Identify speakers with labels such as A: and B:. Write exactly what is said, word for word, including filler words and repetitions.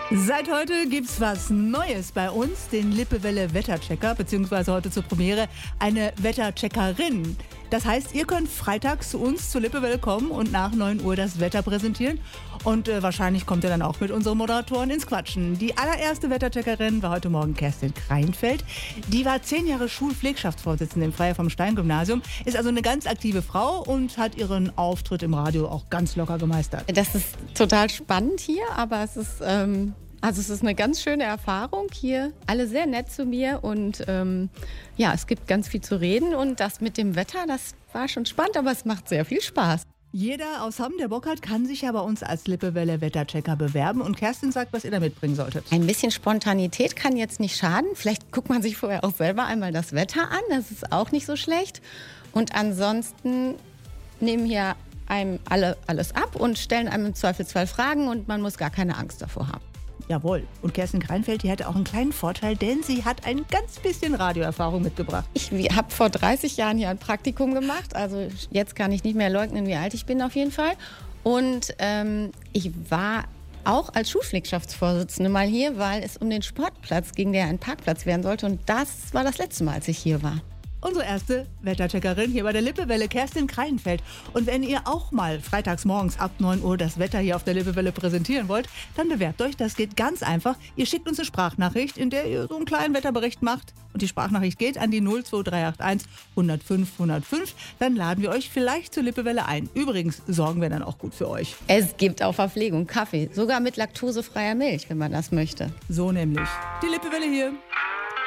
A: Seit heute gibt's was Neues bei uns, den Lippewelle Wetterchecker, beziehungsweise heute zur Premiere eine Wettercheckerin. Das heißt, ihr könnt freitags zu uns zur Lippewelle kommen und nach neun Uhr das Wetter präsentieren. Und äh, wahrscheinlich kommt ihr dann auch mit unseren Moderatoren ins Quatschen. Die allererste Wettercheckerin war heute Morgen Kerstin Kreinfeld. Die war zehn Jahre Schulpflegschaftsvorsitzende im Freiherr vom Stein Gymnasium, ist also eine ganz aktive Frau und hat ihren Auftritt im Radio auch ganz locker gemeistert.
B: Das ist total spannend hier, aber es ist... Ähm Also es ist eine ganz schöne Erfahrung hier. Alle sehr nett zu mir und ähm, ja, es gibt ganz viel zu reden. Und das mit dem Wetter, das war schon spannend, aber es macht sehr viel Spaß.
A: Jeder aus Hamm, der Bock hat, kann sich ja bei uns als Lippewelle Wetterchecker bewerben. Und Kerstin sagt, was ihr da mitbringen solltet.
B: Ein bisschen Spontanität kann jetzt nicht schaden. Vielleicht guckt man sich vorher auch selber einmal das Wetter an. Das ist auch nicht so schlecht. Und ansonsten nehmen hier einem alle alles ab und stellen einem im Zweifelsfall Fragen und man muss gar keine Angst davor haben.
A: Jawohl. Und Kerstin Kreinfeld, die hatte auch einen kleinen Vorteil, denn sie hat ein ganz bisschen Radioerfahrung mitgebracht.
B: Ich habe vor dreißig Jahren hier ein Praktikum gemacht. Also jetzt kann ich nicht mehr leugnen, wie alt ich bin auf jeden Fall. Und ähm, ich war auch als Schulpflegschaftsvorsitzende mal hier, weil es um den Sportplatz ging, der ein Parkplatz werden sollte. Und das war das letzte Mal, als ich hier war.
A: Unsere erste Wettercheckerin hier bei der Lippewelle, Kerstin Kreinfeld. Und wenn ihr auch mal freitags morgens ab neun Uhr das Wetter hier auf der Lippewelle präsentieren wollt, dann bewerbt euch. Das geht ganz einfach. Ihr schickt uns eine Sprachnachricht, in der ihr so einen kleinen Wetterbericht macht. Und die Sprachnachricht geht an die null zwei drei acht eins hundertfünf hundertfünf. Dann laden wir euch vielleicht zur Lippewelle ein. Übrigens sorgen wir dann auch gut für euch.
B: Es gibt auch Verpflegung, Kaffee, sogar mit laktosefreier Milch, wenn man das möchte.
A: So nämlich. Die Lippewelle hier.